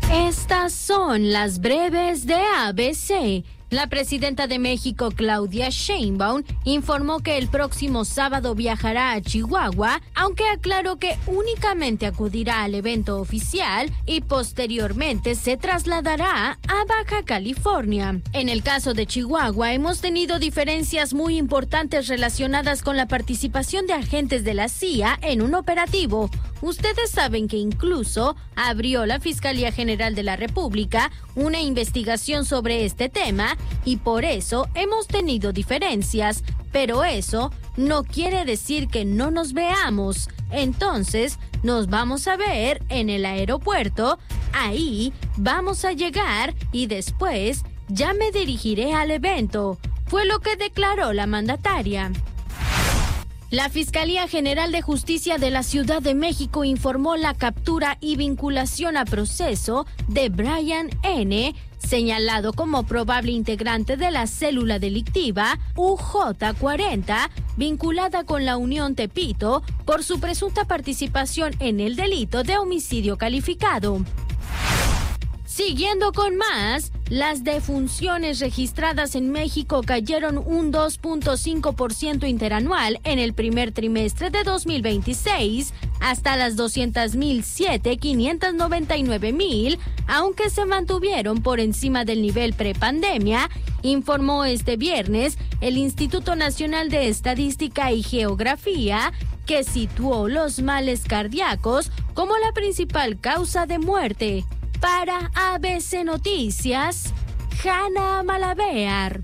Estas son las breves de ABC. La presidenta de México, Claudia Sheinbaum, informó que el próximo sábado viajará a Chihuahua, aunque aclaró que únicamente acudirá al evento oficial y posteriormente se trasladará a Baja California. En el caso de Chihuahua, hemos tenido diferencias muy importantes relacionadas con la participación de agentes de la CIA en un operativo. Ustedes saben que incluso abrió la Fiscalía General de la República una investigación sobre este tema y por eso hemos tenido diferencias, pero eso no quiere decir que no nos veamos. Entonces, nos vamos a ver en el aeropuerto, ahí vamos a llegar y después ya me dirigiré al evento, fue lo que declaró la mandataria. La Fiscalía General de Justicia de la Ciudad de México informó la captura y vinculación a proceso de Brian N., señalado como probable integrante de la célula delictiva UJ40, vinculada con la Unión Tepito por su presunta participación en el delito de homicidio calificado. Siguiendo con más, las defunciones registradas en México cayeron un 2.5% interanual en el primer trimestre de 2026 hasta las 599,000, aunque se mantuvieron por encima del nivel prepandemia, informó este viernes el Instituto Nacional de Estadística y Geografía, que situó los males cardíacos como la principal causa de muerte. Para ABC Noticias, Hanna Malabear.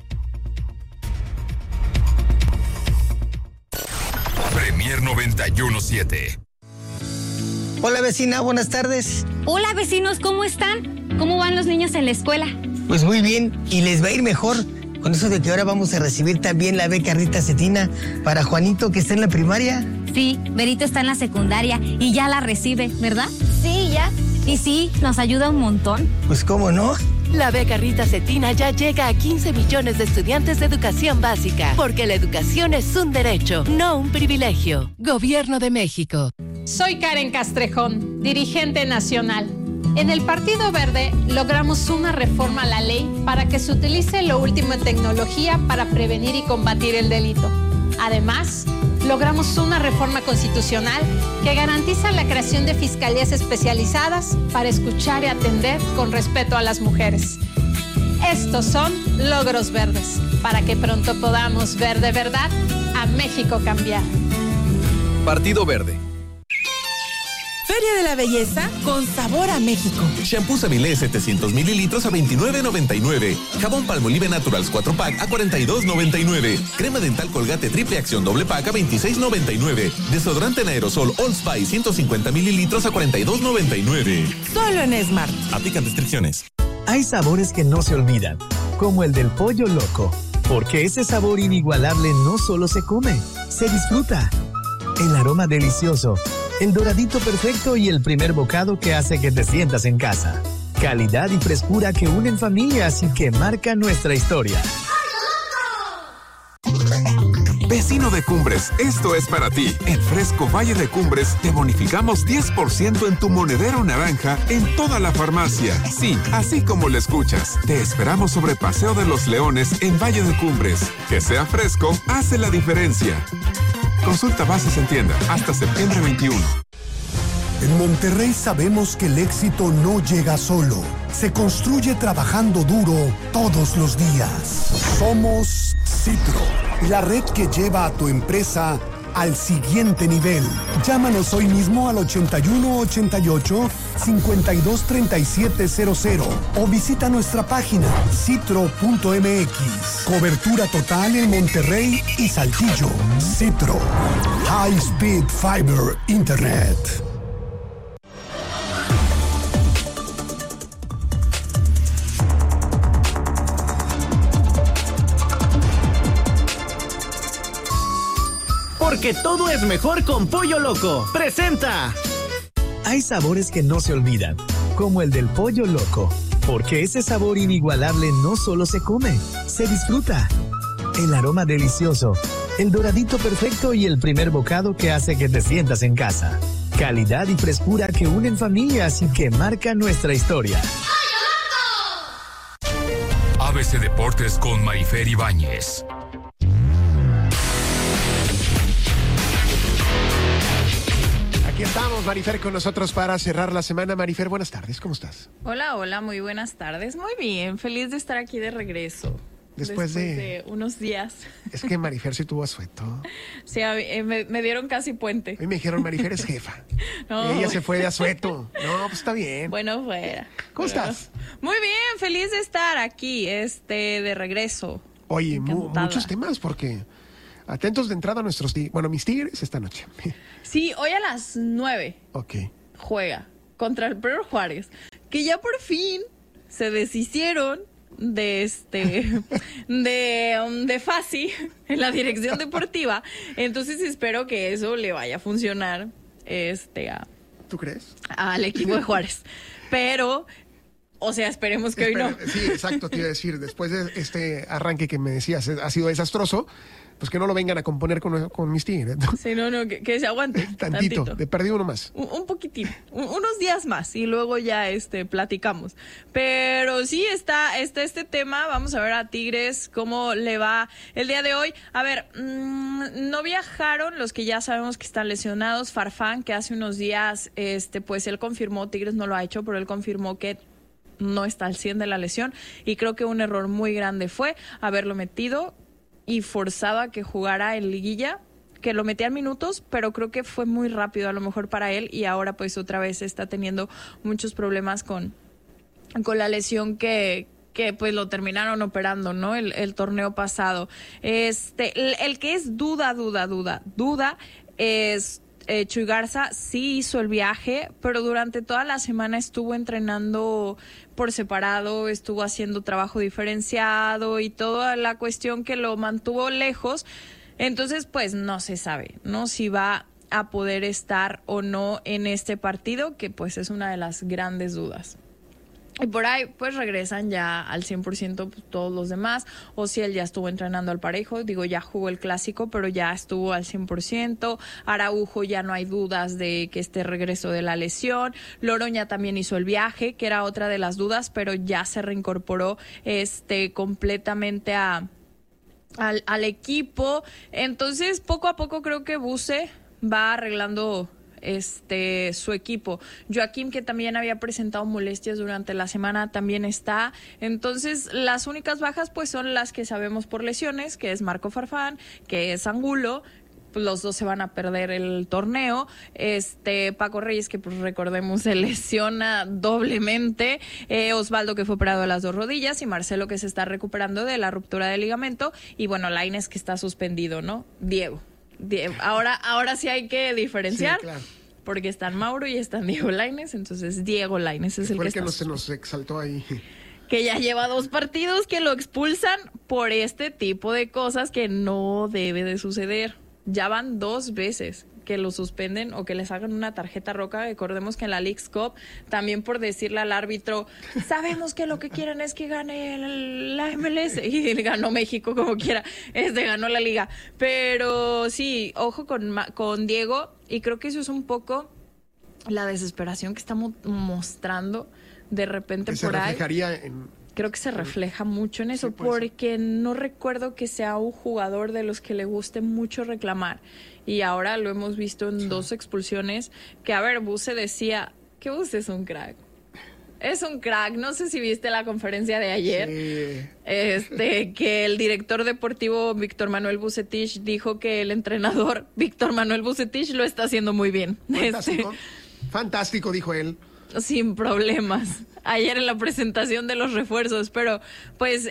Premier 91.7. Hola vecina, buenas tardes. Hola vecinos, ¿cómo están? ¿Cómo van los niños en la escuela? Pues muy bien, y les va a ir mejor con eso de que ahora vamos a recibir también la beca Rita Cetina para Juanito, que está en la primaria. Sí, Berito está en la secundaria y ya la recibe, ¿verdad? Sí, ya. Y sí, nos ayuda un montón. Pues cómo no. La beca Rita Cetina ya llega a 15 millones de estudiantes de educación básica, porque la educación es un derecho, no un privilegio. Gobierno de México. Soy Karen Castrejón, dirigente nacional. En el Partido Verde logramos una reforma a la ley para que se utilice lo último en tecnología para prevenir y combatir el delito. Además, logramos una reforma constitucional que garantiza la creación de fiscalías especializadas para escuchar y atender con respeto a las mujeres. Estos son logros verdes, para que pronto podamos ver de verdad a México cambiar. Partido Verde. Feria de la Belleza con sabor a México. Shampoo Savilé 700 mililitros a $29.99. Jabón Palmolive Naturals 4-pack a $42.99. Crema dental Colgate Triple Acción doble pack a $26.99. Desodorante en aerosol Old Spice 150 mililitros a $42.99. Solo en Smart. Aplican restricciones. Hay sabores que no se olvidan, como el del pollo loco, porque ese sabor inigualable no solo se come, se disfruta. El aroma delicioso, el doradito perfecto y el primer bocado que hace que te sientas en casa. Calidad y frescura que unen familias y que marcan nuestra historia. Vecino de Cumbres, esto es para ti. En Fresco Valle de Cumbres te bonificamos 10% en tu monedero naranja en toda la farmacia. Sí, así como lo escuchas. Te esperamos sobre Paseo de los Leones en Valle de Cumbres. Que sea fresco, hace la diferencia. Consulta bases en tienda hasta septiembre 21. En Monterrey sabemos que el éxito no llega solo. Se construye trabajando duro todos los días. Somos Citro, la red que lleva a tu empresa al siguiente nivel. Llámanos hoy mismo al 8188-523700 o visita nuestra página citro.mx. Cobertura total en Monterrey y Saltillo. Citro. High Speed Fiber Internet. Porque todo es mejor con Pollo Loco. ¡Presenta! Hay sabores que no se olvidan, como el del pollo loco, porque ese sabor inigualable no solo se come, se disfruta. El aroma delicioso, el doradito perfecto y el primer bocado que hace que te sientas en casa. Calidad y frescura que unen familias y que marcan nuestra historia. ABC Deportes con Marifer Ibáñez. Aquí estamos, Marifer, con nosotros para cerrar la semana. Marifer, buenas tardes, ¿cómo estás? Hola, muy buenas tardes. Muy bien, feliz de estar aquí de regreso. Después de unos días. Es que Marifer sí tuvo asueto. Sí, me dieron casi puente. A mí me dijeron, Marifer es jefa. No, ella se fue de asueto. No, pues está bien. Bueno, fuera. ¿Cómo estás? Muy bien, feliz de estar aquí, de regreso. Oye, muchos temas porque... Atentos de entrada a nuestros mis Tigres esta noche. Sí, hoy a las 9. Ok. Juega contra el Pedro Juárez, que ya por fin se deshicieron de Fassi en la dirección deportiva. Entonces espero que eso le vaya a funcionar ¿Tú crees? Al equipo de Juárez. Pero... O sea, esperemos que hoy no. Sí, exacto, te iba a decir. Después de este arranque que me decías, ha sido desastroso, pues que no lo vengan a componer con mis Tigres, ¿no? Sí, no, que se aguante. Tantito, de perdido uno más. Un poquitín, unos días más y luego ya platicamos. Pero sí está este tema. Vamos a ver a Tigres cómo le va el día de hoy. A ver, no viajaron los que ya sabemos que están lesionados. Farfán, que hace unos días, pues él confirmó, Tigres no lo ha hecho, pero él confirmó que no está al 100 de la lesión y creo que un error muy grande fue haberlo metido y forzado a que jugara en liguilla, que lo metían minutos, pero creo que fue muy rápido a lo mejor para él y ahora pues otra vez está teniendo muchos problemas con la lesión que pues lo terminaron operando, ¿no? El torneo pasado. El que es duda es Chuy Garza. Sí hizo el viaje, pero durante toda la semana estuvo entrenando por separado, estuvo haciendo trabajo diferenciado y toda la cuestión que lo mantuvo lejos. Entonces, pues no se sabe, ¿no? Si va a poder estar o no en este partido, que pues es una de las grandes dudas. Y por ahí, pues regresan ya al 100% todos los demás, o si él ya estuvo entrenando al parejo, ya jugó el clásico, pero ya estuvo al 100%, Araujo ya no hay dudas de que regreso de la lesión, Loroña también hizo el viaje, que era otra de las dudas, pero ya se reincorporó completamente al equipo. Entonces, poco a poco creo que Buse va arreglando su equipo. Joaquín, que también había presentado molestias durante la semana, también está. Entonces, las únicas bajas pues son las que sabemos por lesiones, que es Marco Farfán, que es Angulo. Los dos se van a perder el torneo. Paco Reyes, que pues recordemos se lesiona doblemente, Osvaldo, que fue operado de las 2 rodillas, y Marcelo, que se está recuperando de la ruptura del ligamento, y bueno, Lainez, que está suspendido, ¿no? Diego. Ahora sí hay que diferenciar, sí, claro, porque están Mauro y están Diego Lainez, entonces Diego Lainez es el que no se nos exaltó ahí. Que ya lleva 2 partidos que lo expulsan por este tipo de cosas que no debe de suceder. Ya van 2 veces que lo suspenden o que les hagan una tarjeta roja. Recordemos que en la Leagues Cup, también por decirle al árbitro, sabemos que lo que quieren es que gane la MLS, y ganó México como quiera, ganó la liga. Pero sí, ojo con Diego, y creo que eso es un poco la desesperación que estamos mostrando de repente que por ahí. Creo que se refleja mucho en eso, sí, porque no recuerdo que sea un jugador de los que le guste mucho reclamar. Y ahora lo hemos visto en 2 expulsiones, que a ver, Buse decía que Buse es un crack. Es un crack. No sé si viste la conferencia de ayer. Sí. Que el director deportivo Víctor Manuel Vucetich dijo que el entrenador Víctor Manuel Vucetich lo está haciendo muy bien. Fantástico. Fantástico, dijo él. Sin problemas. Ayer en la presentación de los refuerzos, pero pues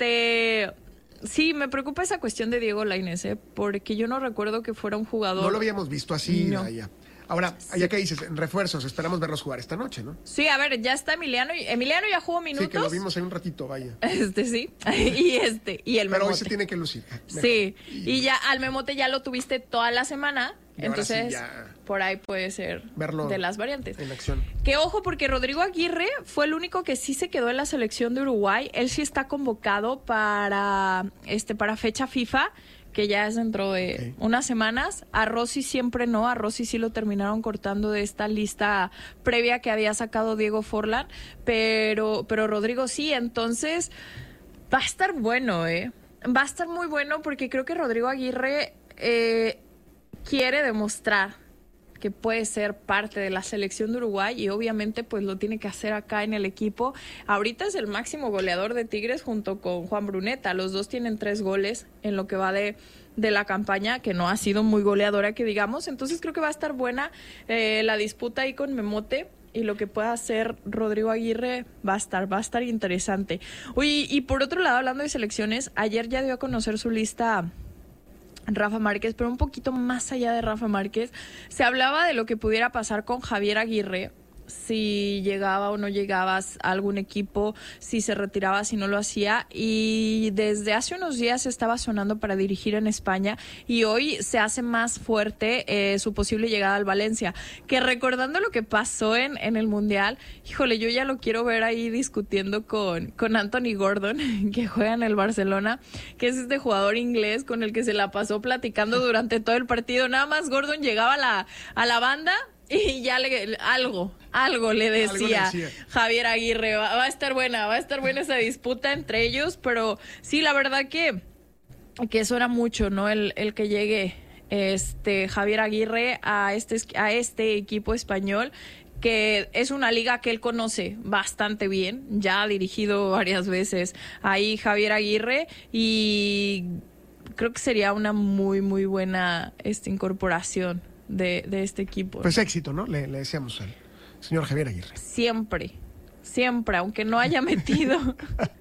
sí, me preocupa esa cuestión de Diego Lainez, porque yo no recuerdo que fuera un jugador. No lo habíamos visto así, no. Allá. Ahora, allá que dices, en refuerzos, esperamos verlos jugar esta noche, ¿no? Sí, a ver, ya está Emiliano. Emiliano ya jugó minutos. Sí, que lo vimos en un ratito, vaya. Sí. Y el Pero Memote. hoy se tiene que lucir. Sí, y ya al Memote ya lo tuviste toda la semana. Entonces, sí, por ahí puede ser verlo de las variantes. En acción. Que ojo, porque Rodrigo Aguirre fue el único que sí se quedó en la selección de Uruguay. Él sí está convocado para fecha FIFA, que ya es dentro de unas semanas. A Rossi siempre no, a Rossi sí lo terminaron cortando de esta lista previa que había sacado Diego Forlán, pero Rodrigo sí, entonces va a estar bueno, va a estar muy bueno porque creo que Rodrigo Aguirre quiere demostrar que puede ser parte de la selección de Uruguay y obviamente pues lo tiene que hacer acá en el equipo. Ahorita es el máximo goleador de Tigres junto con Juan Bruneta. Los dos tienen 3 goles en lo que va de la campaña, que no ha sido muy goleadora que digamos. Entonces creo que va a estar buena la disputa ahí con Memote. Y lo que pueda hacer Rodrigo Aguirre va a estar interesante. Oye, y por otro lado, hablando de selecciones, ayer ya dio a conocer su lista Rafa Márquez, pero un poquito más allá de Rafa Márquez, se hablaba de lo que pudiera pasar con Javier Aguirre, si llegaba o no llegaba a algún equipo, si se retiraba, si no lo hacía, y desde hace unos días estaba sonando para dirigir en España y hoy se hace más fuerte su posible llegada al Valencia, que recordando lo que pasó en el Mundial, híjole, yo ya lo quiero ver ahí discutiendo con Anthony Gordon, que juega en el Barcelona, que es este jugador inglés con el que se la pasó platicando durante todo el partido. Nada más Gordon llegaba a la banda y ya algo le decía Javier Aguirre. Va a estar buena esa disputa entre ellos, pero sí, la verdad que eso era mucho, ¿no? El que llegue Javier Aguirre a este equipo español, que es una liga que él conoce bastante bien, ya ha dirigido varias veces ahí Javier Aguirre y creo que sería una muy, muy buena incorporación de este equipo. Pues éxito, ¿no? Le deseamos al señor Javier Aguirre. Siempre, aunque no haya metido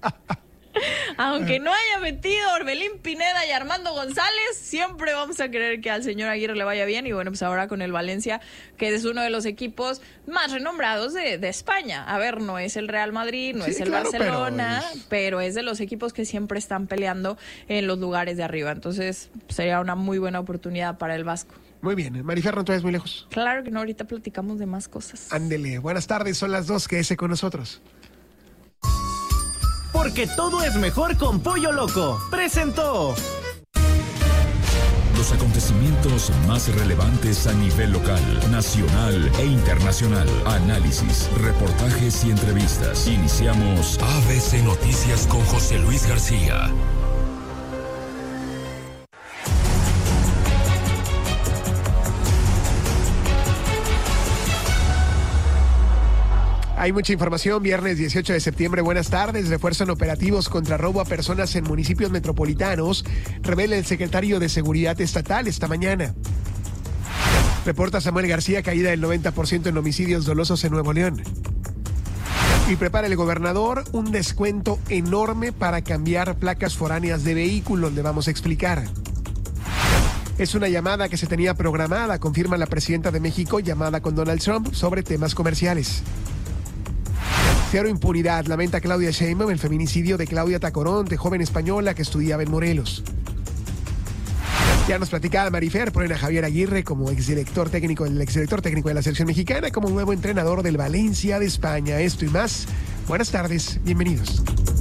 Orbelín Pineda y Armando González, siempre vamos a querer que al señor Aguirre le vaya bien. Y bueno, pues ahora con el Valencia, que es uno de los equipos más renombrados de España. A ver, no es el Real Madrid, no es el Barcelona, pero es de los equipos que siempre están peleando en los lugares de arriba. Entonces sería una muy buena oportunidad para el Vasco. Muy bien, Marifer, no te vayas muy lejos. Claro que no, ahorita platicamos de más cosas. Ándele, buenas tardes, son las 2, quédese con nosotros. Porque todo es mejor con Pollo Loco. Presentó los acontecimientos más relevantes a nivel local, nacional e internacional. Análisis, reportajes y entrevistas. Iniciamos ABC Noticias con José Luis García. Hay mucha información, viernes 18 de septiembre, buenas tardes. Refuerzan operativos contra robo a personas en municipios metropolitanos, revela el secretario de Seguridad Estatal esta mañana. Reporta Samuel García caída del 90% en homicidios dolosos en Nuevo León. Y prepara el gobernador un descuento enorme para cambiar placas foráneas de vehículos, le vamos a explicar. Es una llamada que se tenía programada, confirma la presidenta de México, llamada con Donald Trump sobre temas comerciales. Cero impunidad, lamenta Claudia Sheinbaum el feminicidio de Claudia Tacoronte, joven española que estudiaba en Morelos. Ya nos platicaba Marifer, ponen a Javier Aguirre como exdirector técnico de la selección mexicana, como nuevo entrenador del Valencia de España. Esto y más. Buenas tardes, bienvenidos.